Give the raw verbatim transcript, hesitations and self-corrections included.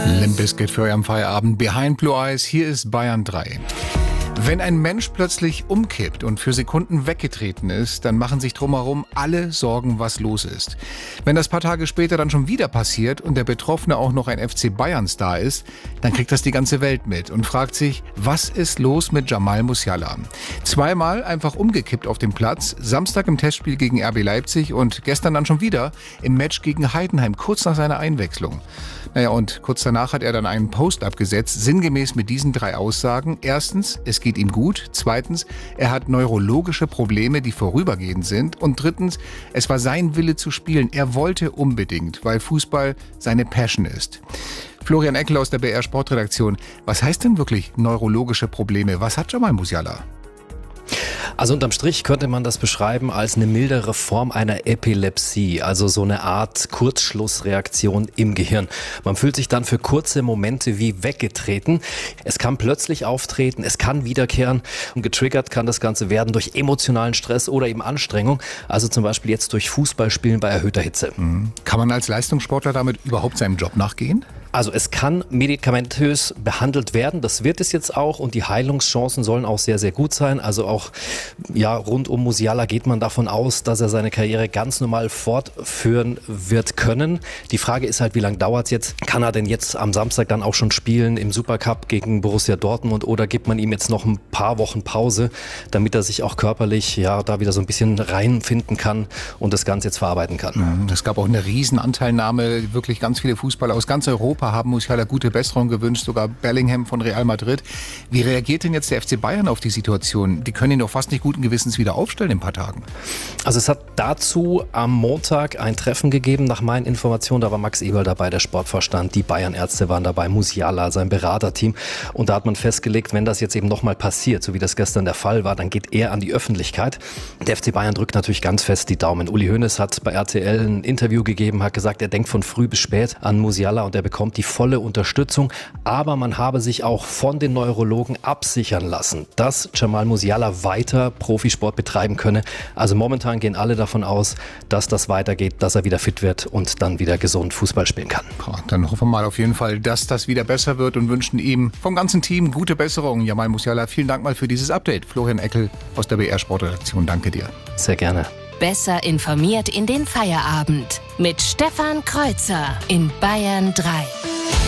Limp Bizkit für euren Feierabend. Behind Blue Eyes, hier ist Bayern drei. Wenn ein Mensch plötzlich umkippt und für Sekunden weggetreten ist, dann machen sich drumherum alle Sorgen, was los ist. Wenn das paar Tage später dann schon wieder passiert und der Betroffene auch noch ein F C Bayern-Star ist, dann kriegt das die ganze Welt mit und fragt sich, was ist los mit Jamal Musiala? Zweimal einfach umgekippt auf dem Platz, Samstag im Testspiel gegen R B Leipzig und gestern dann schon wieder im Match gegen Heidenheim, kurz nach seiner Einwechslung. Naja, und kurz danach hat er dann einen Post abgesetzt, sinngemäß mit diesen drei Aussagen. Erstens, es geht ihm gut. Zweitens, er hat neurologische Probleme, die vorübergehend sind. Und drittens, es war sein Wille zu spielen. Er wollte unbedingt, weil Fußball seine Passion ist. Florian Eckel aus der B R Sportredaktion. Was heißt denn wirklich neurologische Probleme? Was hat Jamal Musiala? Also unterm Strich könnte man das beschreiben als eine mildere Form einer Epilepsie, also so eine Art Kurzschlussreaktion im Gehirn. Man fühlt sich dann für kurze Momente wie weggetreten. Es kann plötzlich auftreten, es kann wiederkehren und getriggert kann das Ganze werden durch emotionalen Stress oder eben Anstrengung, also zum Beispiel jetzt durch Fußballspielen bei erhöhter Hitze. Mhm. Kann man als Leistungssportler damit überhaupt seinem Job nachgehen? Also es kann medikamentös behandelt werden, das wird es jetzt auch und die Heilungschancen sollen auch sehr, sehr gut sein. Also auch ja, rund um Musiala geht man davon aus, dass er seine Karriere ganz normal fortführen wird können. Die Frage ist halt, wie lange dauert es jetzt? Kann er denn jetzt am Samstag dann auch schon spielen im Supercup gegen Borussia Dortmund oder gibt man ihm jetzt noch ein paar Wochen Pause, damit er sich auch körperlich ja da wieder so ein bisschen reinfinden kann und das Ganze jetzt verarbeiten kann? Es gab auch eine Riesenanteilnahme, wirklich ganz viele Fußballer aus ganz Europa haben Musiala gute Besserung gewünscht, sogar Bellingham von Real Madrid. Wie reagiert denn jetzt der F C Bayern auf die Situation? Die können ihn doch fast nicht guten Gewissens wieder aufstellen in ein paar Tagen. Also es hat dazu am Montag ein Treffen gegeben, nach meinen Informationen. Da war Max Eberl dabei, der Sportvorstand, die Bayern-Ärzte waren dabei, Musiala, sein Beraterteam. Und da hat man festgelegt, wenn das jetzt eben nochmal passiert, so wie das gestern der Fall war, dann geht er an die Öffentlichkeit. Der F C Bayern drückt natürlich ganz fest die Daumen. Uli Hoeneß hat bei R T L ein Interview gegeben, hat gesagt, er denkt von früh bis spät an Musiala und er bekommt die volle Unterstützung. Aber man habe sich auch von den Neurologen absichern lassen, dass Jamal Musiala weiter Profisport betreiben könne. Also momentan gehen alle davon aus, dass das weitergeht, dass er wieder fit wird und dann wieder gesund Fußball spielen kann. Dann hoffen wir mal auf jeden Fall, dass das wieder besser wird und wünschen ihm vom ganzen Team gute Besserung. Jamal Musiala, vielen Dank mal für dieses Update. Florian Eckel aus der B R Sportredaktion, danke dir. Sehr gerne. Besser informiert in den Feierabend mit Stefan Kreuzer in Bayern drei.